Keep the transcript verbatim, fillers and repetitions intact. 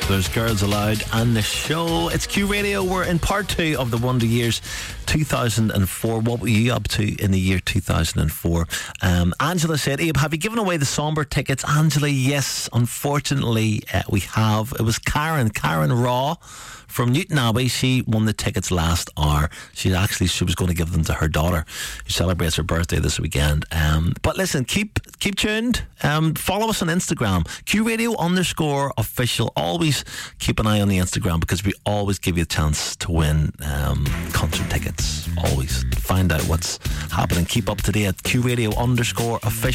There's Girls Aloud and the show. It's Q Radio. We're in part two of the Wonder Years two thousand four. What were you up to in the year two thousand four? Um, Angela said, Abe, have you given away the Somber tickets? Angela, yes, unfortunately uh, we have. It was Karen, Karen Raw from Newton Abbey. She won the tickets last hour. She actually she was going to give them to her daughter, who celebrates her birthday this weekend. Um, but listen, keep keep tuned. Um, follow us on Instagram, Q Radio underscore official. Always keep an eye on the Instagram, because we always give you a chance to win um, concert tickets. Always find out what's happening. Keep up to date at Q Radio underscore official.